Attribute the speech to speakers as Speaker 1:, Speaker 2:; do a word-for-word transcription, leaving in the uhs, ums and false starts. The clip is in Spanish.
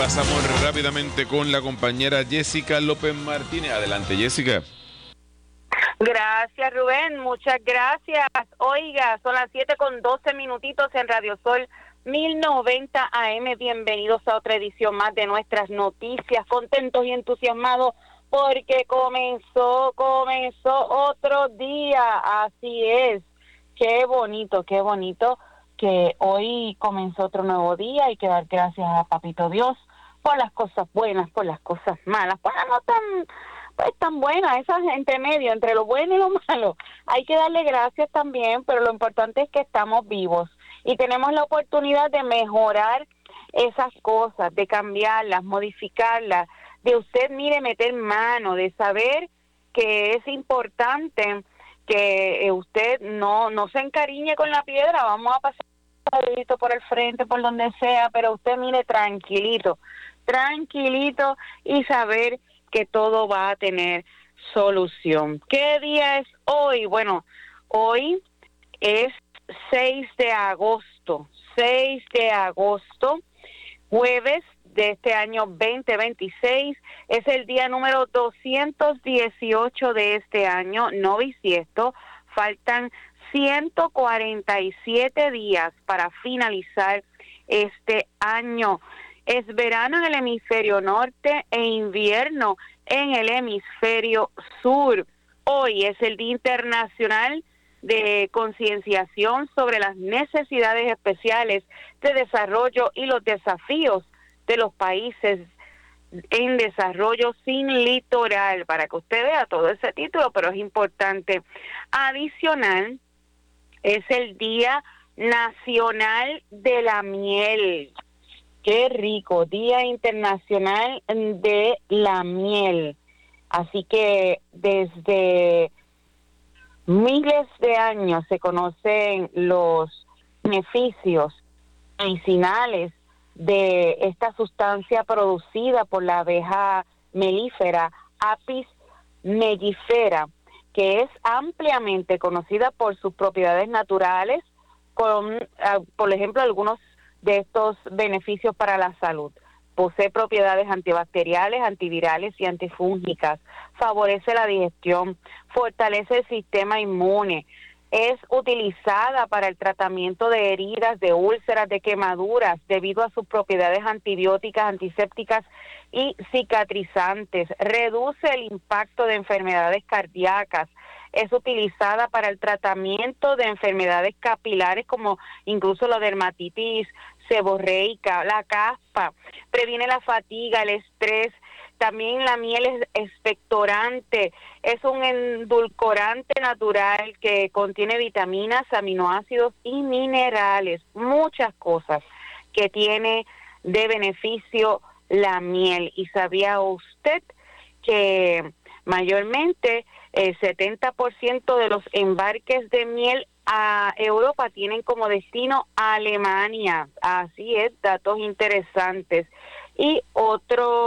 Speaker 1: pasamos rápidamente con la compañera Jessica López Martínez. Adelante, Jessica.
Speaker 2: Gracias, Rubén, muchas gracias. Oiga, son las siete con doce minutitos en Radio Sol mil noventa A M. Bienvenidos a otra edición más de nuestras noticias. Contentos y entusiasmados porque comenzó, comenzó otro día. Así es. Qué bonito, qué bonito que hoy comenzó otro nuevo día. Hay que dar gracias a Papito Dios por las cosas buenas, por las cosas malas, por las no tan... pues tan buena, esas entre medio, entre lo bueno y lo malo. Hay que darle gracias también, pero lo importante es que estamos vivos y tenemos la oportunidad de mejorar esas cosas, de cambiarlas, modificarlas, de usted, mire, meter mano, de saber que es importante que usted no, no se encariñe con la piedra. Vamos a pasar por el frente, por donde sea, pero usted, mire, tranquilito, tranquilito y saber que todo va a tener solución. ¿Qué día es hoy? Bueno, hoy es seis de agosto, seis de agosto, jueves de este año veinte veintiséis, es el día número doscientos dieciocho de este año, no bisiesto. Faltan ciento cuarenta y siete días para finalizar este año. Es verano en el hemisferio norte e invierno en el hemisferio sur. Hoy es el Día Internacional de Concienciación sobre las necesidades especiales de desarrollo y los desafíos de los países en desarrollo sin litoral, para que usted vea todo ese título, pero es importante. Adicional, es el Día Nacional de la Miel. Qué rico, Día Internacional de la Miel. Así que desde miles de años se conocen los beneficios medicinales de esta sustancia producida por la abeja melífera Apis mellifera, que es ampliamente conocida por sus propiedades naturales, con, uh, por ejemplo, algunos de estos beneficios para la salud. Posee propiedades antibacteriales, antivirales y antifúngicas. Favorece la digestión, fortalece el sistema inmune. Es utilizada para el tratamiento de heridas, de úlceras, de quemaduras, debido a sus propiedades antibióticas, antisépticas y cicatrizantes. Reduce el impacto de enfermedades cardíacas. Es utilizada para el tratamiento de enfermedades capilares como incluso la dermatitis seborreica, la caspa. Previene la fatiga, el estrés. También la miel es expectorante, es un endulcorante natural que contiene vitaminas, aminoácidos y minerales. Muchas cosas que tiene de beneficio la miel. ¿Y sabía usted que mayormente el setenta por ciento de los embarques de miel a Europa tienen como destino a Alemania? Así es, datos interesantes. Y otro